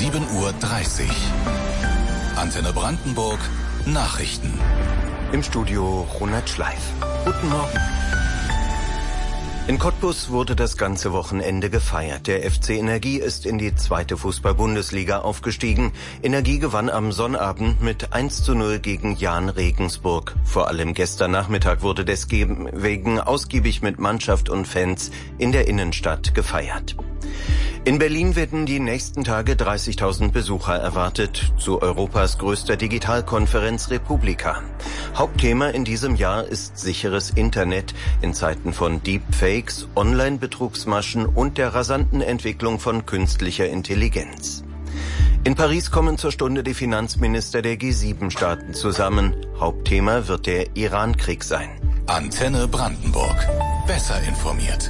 7:30 Uhr. Antenne Brandenburg Nachrichten. Im Studio Ronald Schleif. Guten Morgen. In Cottbus wurde das ganze Wochenende gefeiert. Der FC Energie ist in die 2. Fußball-Bundesliga aufgestiegen. Energie gewann am Sonnabend mit 1:0 gegen Jahn Regensburg. Vor allem gestern Nachmittag wurde deswegen ausgiebig mit Mannschaft und Fans in der Innenstadt gefeiert. In Berlin werden die nächsten Tage 30.000 Besucher erwartet, zu Europas größter Digitalkonferenz Republika. Hauptthema in diesem Jahr ist sicheres Internet in Zeiten von Deepfakes, Online-Betrugsmaschen und der rasanten Entwicklung von künstlicher Intelligenz. In Paris kommen zur Stunde die Finanzminister der G7-Staaten zusammen. Hauptthema wird der Iran-Krieg sein. Antenne Brandenburg. Besser informiert.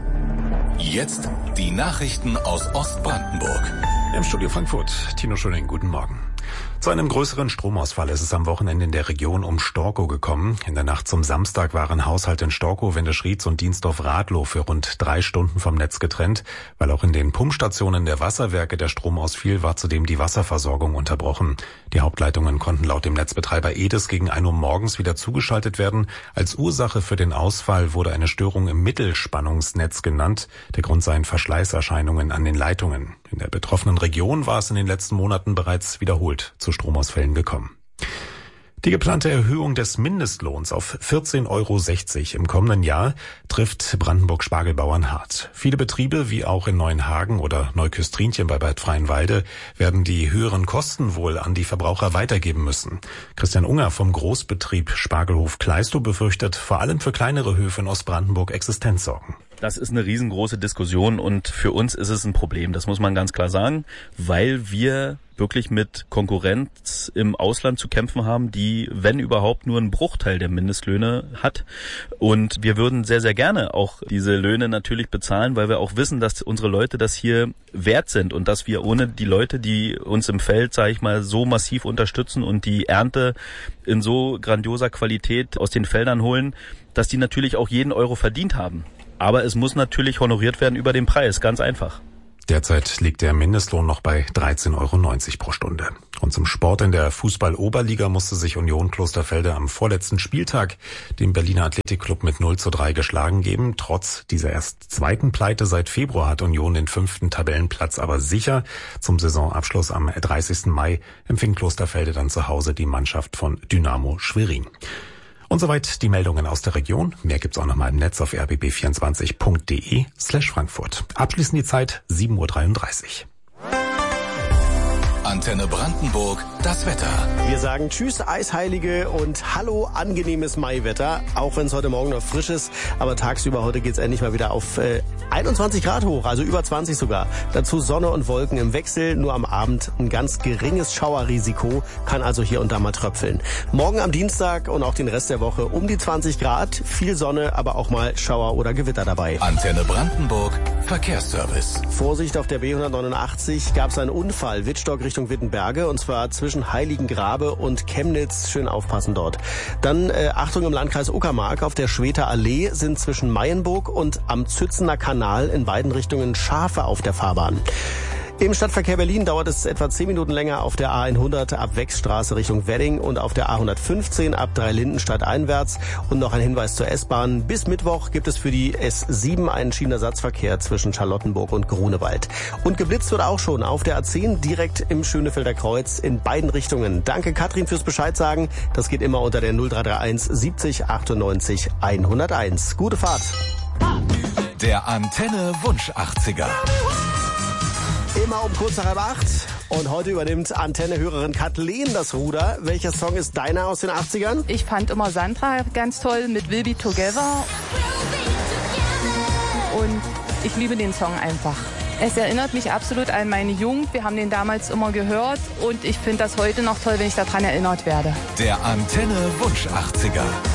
Jetzt die Nachrichten aus Ostbrandenburg. Im Studio Frankfurt, Tino Schulling, guten Morgen. Zu einem größeren Stromausfall ist es am Wochenende in der Region um Storkow gekommen. In der Nacht zum Samstag waren Haushalte in Storkow, Wendeschrieds und Dienstdorf-Radlow für rund 3 Stunden vom Netz getrennt. Weil auch in den Pumpstationen der Wasserwerke der Strom ausfiel, war zudem die Wasserversorgung unterbrochen. Die Hauptleitungen konnten laut dem Netzbetreiber EDES gegen 1 Uhr morgens wieder zugeschaltet werden. Als Ursache für den Ausfall wurde eine Störung im Mittelspannungsnetz genannt. Der Grund seien Verschleißerscheinungen an den Leitungen. In der betroffenen Region war es in den letzten Monaten bereits wiederholt zu Stromausfällen gekommen. Die geplante Erhöhung des Mindestlohns auf 14,60 € im kommenden Jahr trifft Brandenburg-Spargelbauern hart. Viele Betriebe, wie auch in Neuenhagen oder Neuküstrinchen bei Bad Freienwalde, werden die höheren Kosten wohl an die Verbraucher weitergeben müssen. Christian Unger vom Großbetrieb Spargelhof Kleistow befürchtet vor allem für kleinere Höfe in Ostbrandenburg Existenzsorgen. Das ist eine riesengroße Diskussion und für uns ist es ein Problem, das muss man ganz klar sagen, weil wir wirklich mit Konkurrenz im Ausland zu kämpfen haben, die, wenn überhaupt, nur einen Bruchteil der Mindestlöhne hat. Und wir würden sehr, sehr gerne auch diese Löhne natürlich bezahlen, weil wir auch wissen, dass unsere Leute das hier wert sind und dass wir ohne die Leute, die uns im Feld, sage ich mal, so massiv unterstützen und die Ernte in so grandioser Qualität aus den Feldern holen, dass die natürlich auch jeden Euro verdient haben. Aber es muss natürlich honoriert werden über den Preis, ganz einfach. Derzeit liegt der Mindestlohn noch bei 13,90 € pro Stunde. Und zum Sport in der Fußball-Oberliga musste sich Union Klosterfelde am vorletzten Spieltag dem Berliner Athletikclub mit 0:3 geschlagen geben. Trotz dieser erst zweiten Pleite seit Februar hat Union den 5. Tabellenplatz aber sicher. Zum Saisonabschluss am 30. Mai empfing Klosterfelde dann zu Hause die Mannschaft von Dynamo Schwerin. Und soweit die Meldungen aus der Region. Mehr gibt's auch nochmal im Netz auf rbb24.de/Frankfurt. Abschließend die Zeit 7:33 Uhr. Antenne Brandenburg, das Wetter. Wir sagen Tschüss, Eisheilige und Hallo, angenehmes Maiwetter. Auch wenn es heute Morgen noch frisch ist. Aber tagsüber heute geht's endlich mal wieder auf 21 Grad hoch, also über 20 sogar. Dazu Sonne und Wolken im Wechsel. Nur am Abend ein ganz geringes Schauerrisiko. Kann also hier und da mal tröpfeln. Morgen am Dienstag und auch den Rest der Woche um die 20 Grad. Viel Sonne, aber auch mal Schauer oder Gewitter dabei. Antenne Brandenburg, Verkehrsservice. Vorsicht, auf der B189 gab's einen Unfall. Wittstock Richtung Wittenberge, und zwar zwischen Heiligengrabe und Chemnitz. Schön aufpassen dort. Dann Achtung im Landkreis Uckermark. Auf der Schweter Allee sind zwischen Mayenburg und am Zützener Kanal in beiden Richtungen Schafe auf der Fahrbahn. Im Stadtverkehr Berlin dauert es etwa 10 Minuten länger auf der A100 ab Wechsstraße Richtung Wedding und auf der A115 ab Dreilindenstadt einwärts. Und noch ein Hinweis zur S-Bahn. Bis Mittwoch gibt es für die S7 einen Schienenersatzverkehr zwischen Charlottenburg und Grunewald. Und geblitzt wird auch schon auf der A10 direkt im Schönefelder Kreuz in beiden Richtungen. Danke Katrin fürs Bescheid sagen. Das geht immer unter der 0331 70 98 101. Gute Fahrt. Der Antenne Wunsch 80er. Immer um kurz nach 7:30. Und heute übernimmt Antenne-Hörerin Kathleen das Ruder. Welcher Song ist deiner aus den 80ern? Ich fand immer Sandra ganz toll mit We'll Be Together. Und ich liebe den Song einfach. Es erinnert mich absolut an meine Jugend. Wir haben den damals immer gehört. Und ich finde das heute noch toll, wenn ich daran erinnert werde. Der Antenne Wunsch 80er.